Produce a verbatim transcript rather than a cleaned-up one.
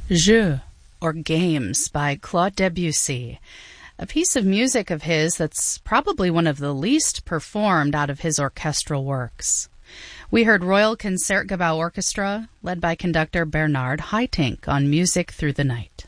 Jeux, or Games, by Claude Debussy, a piece of music of his that's probably one of the least performed out of his orchestral works. We heard Royal Concertgebouw Orchestra, led by conductor Bernard Haitink, on Music Through the Night.